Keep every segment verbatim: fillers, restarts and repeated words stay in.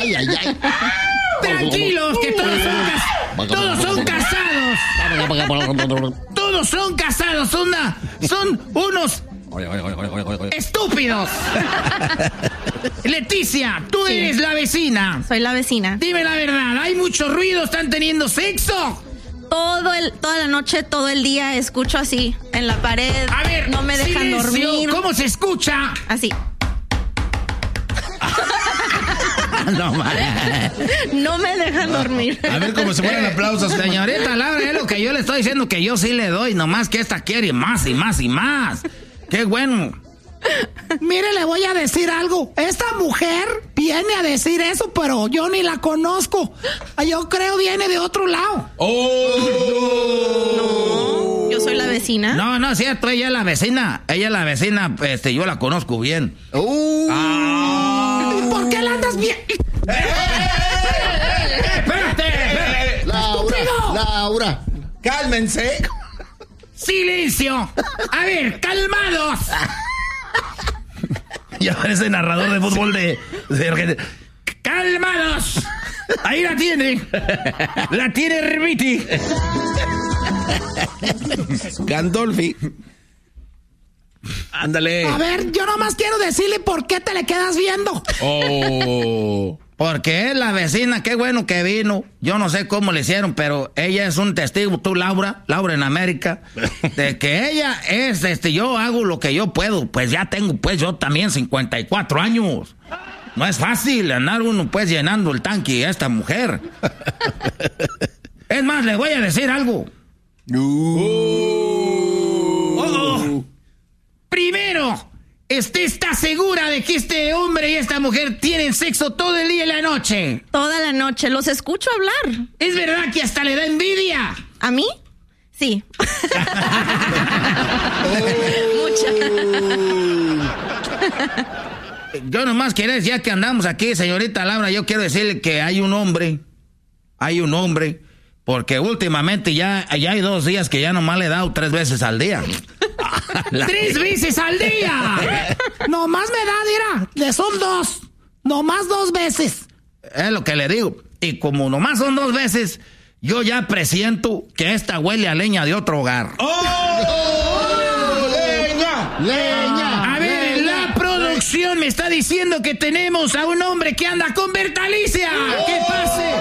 Ay, ay, ay. Tranquilos, que todos son, cas- todos son casados. Todos son casados, son, una, son unos estúpidos. Leticia, tú Sí. eres la vecina. Soy la vecina. Dime la verdad, ¿hay mucho ruido? ¿Están teniendo sexo? Todo el, toda la noche, todo el día escucho así, en la pared. A ver, no me dejan silencio. dormir. ¿Cómo se escucha? Así. No, man. No me dejan dormir. A ver cómo se ponen aplausos. Señorita Laura, es lo que yo le estoy diciendo, que yo sí le doy, nomás que esta quiere más y más y más. ¡Qué bueno! Mire, le voy a decir algo. Esta mujer viene a decir eso, pero yo ni la conozco. Yo creo viene de otro lado. ¡Oh! No, yo soy la vecina. No, no es cierto, ella es la vecina. Ella es la vecina, este, yo la conozco bien. ¡Uh! Ah. ¿Y por qué la andas bien? ¡Espérate! Laura, ¡Estúpido! Laura, cálmense. ¡Silencio! A ver, calmados. Ya parece narrador de fútbol de, de Argentina. ¡Calmados! Ahí la tiene. La tiene Herbiti. Gandolfi. Ándale. A ver, yo nomás quiero decirle por qué te le quedas viendo. Oh. Porque es la vecina, qué bueno que vino. Yo no sé cómo le hicieron, pero ella es un testigo, tú Laura, Laura en América, de que ella es, este, yo hago lo que yo puedo. Pues ya tengo, pues yo también cincuenta y cuatro años. No es fácil andar uno pues llenando el tanque a esta mujer. Es más, le voy a decir algo. Uh. Oh, oh. Primero, ¿usted está segura de que este hombre y esta mujer tienen sexo todo el día y la noche? Toda la noche los escucho hablar. ¿Es verdad que hasta le da envidia? ¿A mí? Sí. Mucha. Yo nomás quiero decir, ya que andamos aquí, señorita Laura, yo quiero decirle que hay un hombre, hay un hombre, porque últimamente ya, ya hay dos días que ya nomás le he dado tres veces al día. ¡Tres veces al día! Nomás me da, mira, le son dos. Nomás dos veces. Es lo que le digo. Y como nomás son dos veces, yo ya presiento que esta huele a leña de otro hogar. ¡Oh! ¡Leña! ¡Leña! A ver, la producción me está diciendo que tenemos a un hombre que anda con Bertalicia. ¡Que pase!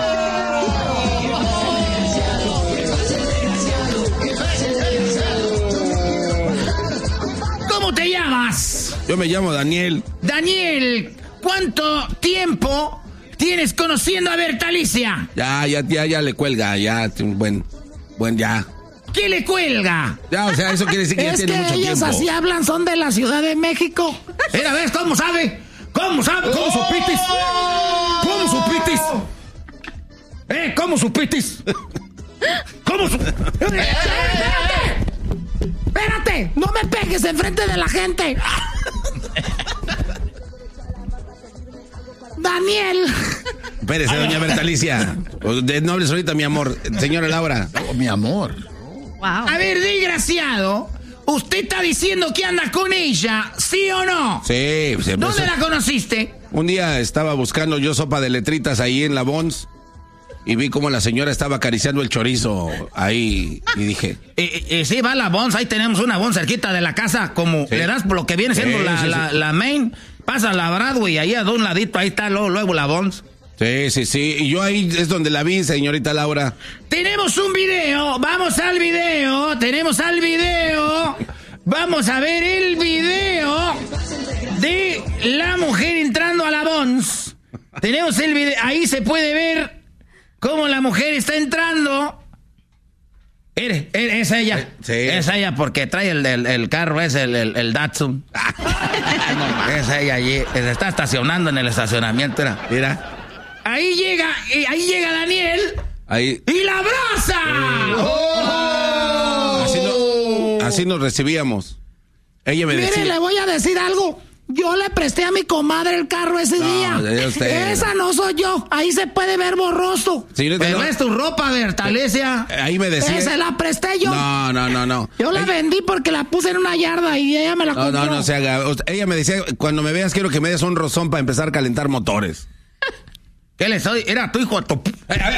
¿Cómo te llamas? Yo me llamo Daniel. Daniel, ¿cuánto tiempo tienes conociendo a Bertalicia? Ya, ya, ya, ya le cuelga, ya, buen, buen, ya. ¿Qué le cuelga? Ya, o sea, eso quiere decir que ya Es tiene que mucho ellos tiempo. así hablan, son de la Ciudad de México. Mira, ¿ves cómo sabe? ¿Cómo sabe? ¿Cómo supitis? ¿Cómo supitis? ¿Eh? ¿Cómo supitis? ¿Cómo su... ¡Espérate! ¡Espérate! ¡No me pegues enfrente de la gente! Daniel. Espérese, doña Bertalicia. No hables ahorita, mi amor. Señora Laura. Oh, mi amor. Wow. A ver, desgraciado, ¿usted está diciendo que anda con ella, sí o no? Sí. Se ¿Dónde empezó- la conociste? Un día estaba buscando yo sopa de letritas ahí en la Bons y vi como la señora estaba acariciando el chorizo ahí y dije... Y, y, y sí, va la Bons, ahí tenemos una Bons cerquita de la casa, como Sí. le das por lo que viene siendo Sí, la, sí, sí. la, la main, pasa la Broadway y ahí a un ladito, ahí está luego, luego la Bons. Sí, sí, sí. Y yo ahí es donde la vi, señorita Laura. Tenemos un video, vamos al video, tenemos al video, vamos a ver el video de la mujer entrando a la Bons. Tenemos el video, ahí se puede ver cómo la mujer está entrando. Eres, eres, es ella, Sí. es ella porque trae el, el, el carro, es el, el, el Datsun. Es ella allí, se está estacionando en el estacionamiento, mira. Mira, Ahí llega, y ahí llega Daniel ahí. y la abraza. Así, no- así nos recibíamos. Ella me Mire, decía... le voy a decir algo. Yo le presté a mi comadre el carro ese No, día. de usted. Esa no soy yo. Ahí se puede ver borroso. Señorita, Pero no- es tu ropa, Bertalecia. ahí me decía... Esa la presté yo. No, no, no, no. Yo la Ella- vendí porque la puse en una yarda y ella me la No, compró. no, no se haga. Ella me decía, cuando me veas quiero que me des un rozón para empezar a calentar motores. ¿Qué le soy? Era tu hijo. Tu...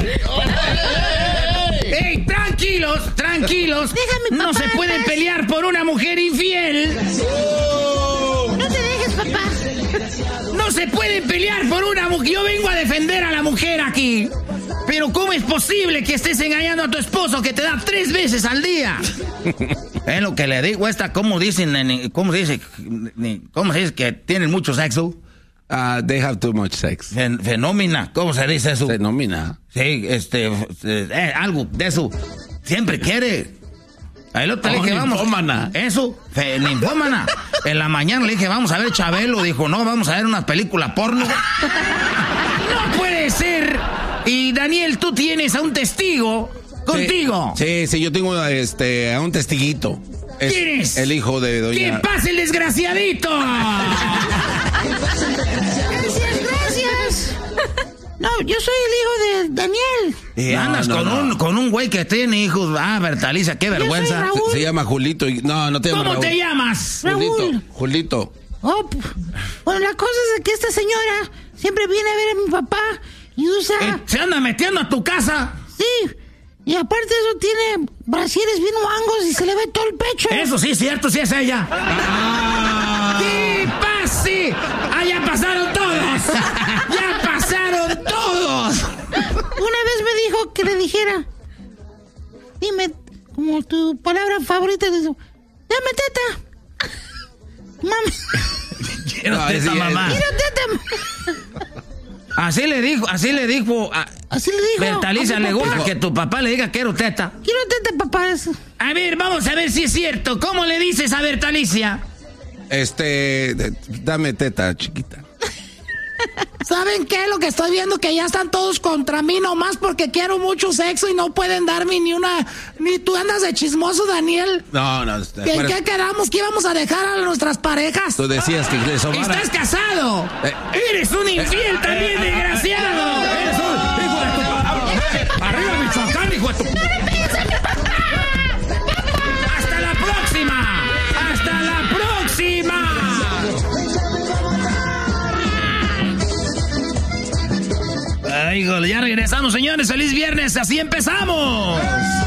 ¡Ey, tranquilos, tranquilos! Déjame, no papá, se pueden paz. pelear por una mujer infiel. No te dejes, papá. No se pueden pelear por una mujer. Yo vengo a defender a la mujer aquí. Pero ¿cómo es posible que estés engañando a tu esposo que te da tres veces al día? Es lo que le digo. Esta, ¿cómo dicen? ¿Cómo se dice? ¿Cómo se dice que tienen mucho sexo? Uh, they have too much sex. Fen fenómena. ¿Cómo se dice eso? Fenómena. Sí, este, eh, algo de eso. Siempre quiere. El otro le Oh, dije, vamos. ninfómana. Eso, fe, ninfómana. En la mañana le dije, vamos a ver Chabelo. Dijo, no, vamos a ver una película porno. No puede ser. Y Daniel, tú tienes a un testigo contigo. Sí, sí, sí, yo tengo este, a un testiguito. Es ¿Quién es? El hijo de doña... ¡Que pase el desgraciadito! Gracias, gracias. No, yo soy el hijo de Daniel. Y No, andas no, con, no. Un, con un güey que tiene hijos. Ah, Bertaliza, qué vergüenza. soy Raúl. Se, se llama Julito y... No, no te llamas ¿Cómo Raúl. te llamas? Julito, Raúl. Julito. Oh, p- bueno, la cosa es que esta señora siempre viene a ver a mi papá y usa... Eh, ¿Se anda metiendo a tu casa? Sí, y aparte de eso tiene brasieres bien guangos y se le ve todo el pecho. Eso sí es cierto, sí es ella. ¡Sí, pase! ¡Ah, ya pasaron todos! ¡Ya pasaron todos! Una vez me dijo que le dijera, dime, como tu palabra favorita, le dijo, dame teta. Mami, Quiero No, teta, sí, mamá. quiero teta. Así le dijo, así le dijo. A Así le dijo. Bertaliza, a mi le papá. gusta que tu papá le diga quiero teta. Quiero teta, papá. Eso. A ver, vamos a ver si es cierto. ¿Cómo le dices a Bertalicia? Este... de- Dame teta, chiquita. ¿Saben qué? Lo que estoy viendo que ya están todos contra mí nomás porque quiero mucho sexo y no pueden darme ni una... Ni tú andas de chismoso, Daniel. No, no. este, ¿En bueno, qué quedamos? ¿Que íbamos a dejar a nuestras parejas? Tú decías que le sobrara. ¡Estás casado! Eh. ¡Eres un infiel también, desgraciado! ¡Eres un hijo de tu papá! ¡Arriba Michoacán, hijo de tu... ¡Hasta la próxima! ¡Hasta la próxima! Ay, gol, ya regresamos, señores. ¡Feliz viernes! ¡Así empezamos!